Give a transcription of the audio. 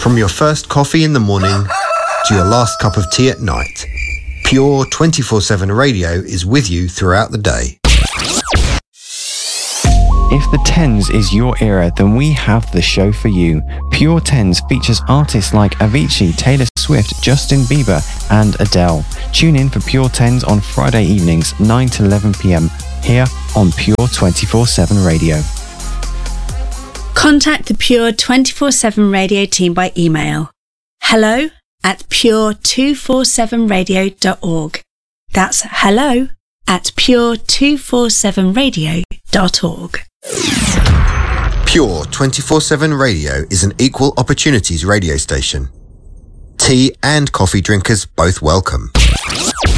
From your first coffee in the morning to your last cup of tea at night, Pure 24/7 Radio is with you throughout the day. If the Tens is your era, then we have the show for you. Pure Tens features artists like Avicii, Taylor Swift, Justin Bieber and Adele. Tune in for Pure Tens on Friday evenings, 9 to 11 p.m. here on Pure 24/7 Radio. Contact the Pure 24/7 Radio team by email. hello@pure247radio.org. That's hello@pure247radio.org. Pure 24/7 Radio is an equal opportunities radio station. Tea and coffee drinkers both welcome.